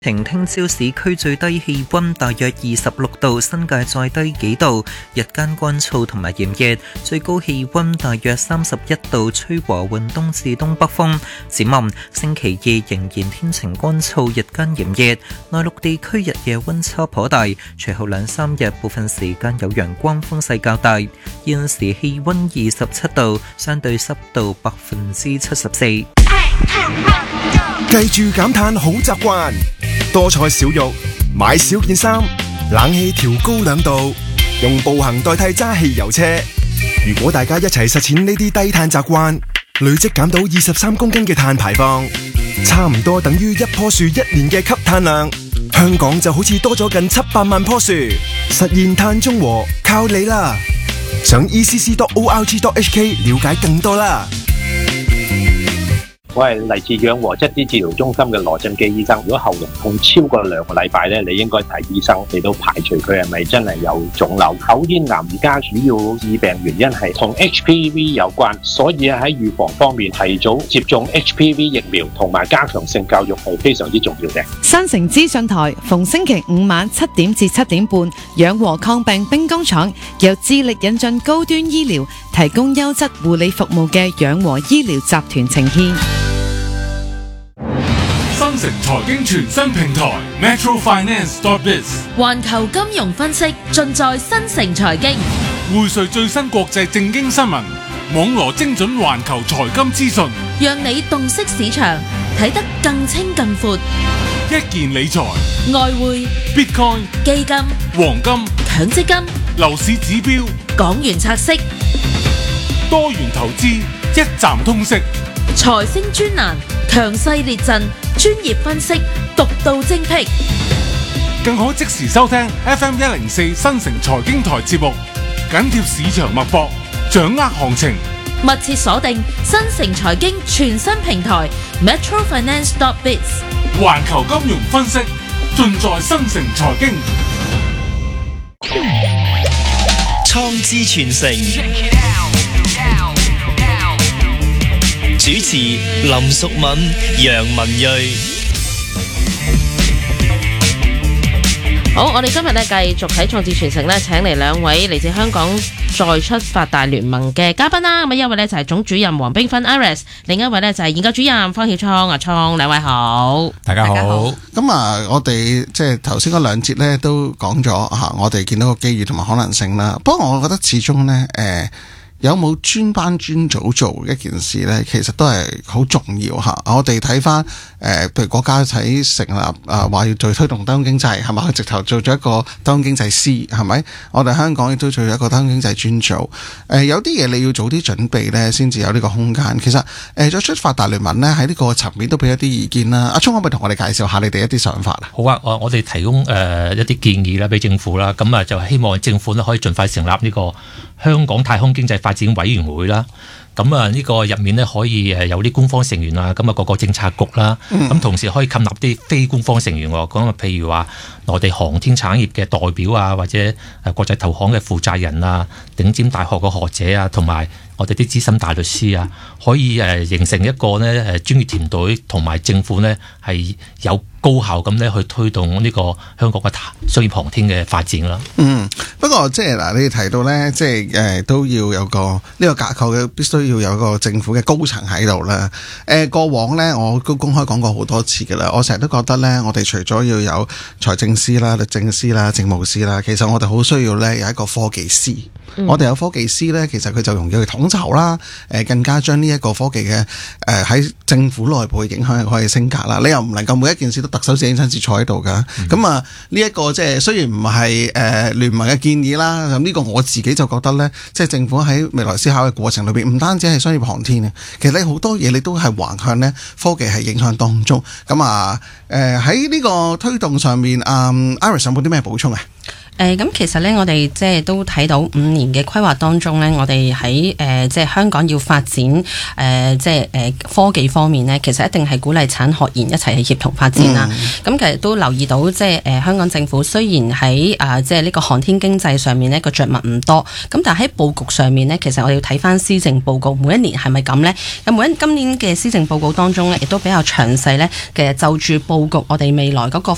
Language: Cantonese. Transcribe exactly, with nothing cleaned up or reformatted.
停聽朝市區最低氣溫大約二十六度，新界再低幾度，日間乾燥同埋炎熱，最高氣溫大約三十一度，吹和緩東至東北風。展望星期二仍然天晴乾燥，日間炎熱，內陸地區日夜溫差頗大，隨後兩三日部分時間有陽光，風勢較大。現時氣溫二十七度，相對濕度百分之七十四。 記住減碳好習慣，多菜少肉，買少件衫，冷氣調高兩度，用步行代替揸汽油車。如果大家一齊實踐呢啲低碳習慣，累積減到二十三公斤嘅碳排放，差唔多等於一棵樹一年嘅吸碳量。香港就好似多咗近七百萬棵樹，實現碳中和靠你啦！上 e c c dot org dot h k 了解更多啦。 我係嚟自養和質啲治療中心嘅羅振基醫生。如果喉嚨痛超過兩個禮拜咧，你應該睇醫生嚟到排除佢係咪真係有腫瘤。口咽癌而家主要致病原因係同 H P V 有關，所以喺預防方面提早接種 H P V 疫苗同埋加強性教育係非常之重要嘅。 新城資訊台逢星期五晚七點至七點半，養和抗病兵工廠由致力引進高端醫療，提供優質護理服務嘅養和醫療集團呈現。 新城財經全新平台 Metro Finance dot biz， 環球金融分析盡在新城財經， 匯萃最新國際政經新聞，網羅精準環球財金資訊， 讓你洞悉市場，睇得更清更闊。 一件理財、 外匯、 Bitcoin、 基金、 黃金、 強積金、 樓市指標、 港元拆息、 多元投資，一站通識。 財星專欄，強勢列陣，專業分析，獨到精闢， 更可即時收聽 F M 一零四新城財經台節目，緊貼市場脈搏，掌握行情。 密切鎖定新城財經全新平台 Metro Finance dot biz， 環球金融分析盡在新城財經。 創智全城主持林淑敏、楊文睿。 好，我哋今日咧繼續喺創智全城咧，請嚟兩位嚟自香港再出發大聯盟嘅嘉賓啦。咁啊，一位咧就係總主任黃冰芬 Iris， 另一位咧就係研究主任方曉聰阿聰，兩位好， 大家好。 咁啊，我哋即係頭先嗰兩節咧都講咗吓，我哋見到個機遇同埋可能性啦。不過我覺得始終咧，誒、呃。有冇專班專組做一件事呢？其實都係好重要嚇。我哋睇翻誒，譬如國家喺成立啊，話要做推動低空經濟，係咪？佢直頭做咗一個低空經濟師，係咪？我哋香港亦都做咗一個低空經濟專組。誒、呃，有啲嘢你要早啲準備呢，先至有呢個空間。其實誒，再、呃、出發大聯盟呢，喺呢個層面都俾一啲意見啦。阿聰可唔可以同我哋介紹下你哋一啲想法啊？ 好啊，我我哋提供誒、呃、一啲建議啦，俾政府啦。咁啊，就希望政府咧可以盡快成立呢個香港太空經濟發展委員會啦。咁啊，呢個入面呢，可以誒有啲官方成員啊，咁啊各個政策局啦，咁、嗯、同時可以吸納啲非官方成員喎。咁啊，譬如話內地航天產業嘅代表啊，或者誒國際投行嘅負責人啊，頂尖大學嘅學者啊，同埋我哋啲資深大律師啊，可以誒形成一個呢誒專業團隊，同埋政府呢係有高效咁呢去推動呢個香港嘅商業航天嘅發展啦。 嗯，不過即係嗱，你哋提到呢，即係誒都要有個呢、這個架構嘅，必須要有個政府嘅高層喺度啦。誒、呃、過往呢，我都公開講過好多次㗎啦。我成日都覺得呢，我哋除咗要有財政司啦、律政司啦、政務司啦，其實我哋好需要呢有一個科技司。嗯、我哋有科技司呢，其實佢就容易去統籌啦。誒、呃、更加將呢一個科技嘅誒喺政府內部嘅影響可以升格啦。你又唔能夠每一件事都特首自己親自坐喺度㗎。咁、嗯、啊呢一、這個即係雖然唔係誒聯盟嘅建議啦，咁呢個我自己就覺得呢，即係政府喺未來思考嘅過程裏邊，唔單止係商業航天嘅，其實你好多嘢你都係橫向呢科技係影響當中。咁啊誒喺呢個推動上面，啊、嗯、Iris 有冇啲咩補充啊？ 誒咁、呃、其實咧，我哋即係都睇到五年嘅規劃當中咧，我哋喺誒即係香港要發展誒、呃、即係誒、呃、科技方面咧，其實一定係鼓勵產學研一齊去協同發展啦。咁、嗯、其實都留意到，即係誒、呃、香港政府雖然喺啊、呃、即係呢個航天經濟上面呢個着墨唔多，咁但係喺佈局上面呢，其實我哋要睇翻施政報告，每一年係咪咁呢？咁每一今年嘅施政報告當中呢，亦都比較詳細呢，其實就住佈局我哋未來嗰個